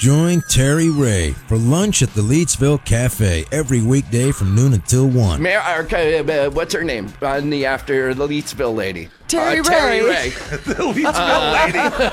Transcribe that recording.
Join Terry Ray for lunch at the Leedsville Cafe every weekday from noon until 1. What's her name? After the Leedsville lady. Terry Ray. Terry Ray. The Leedsville lady.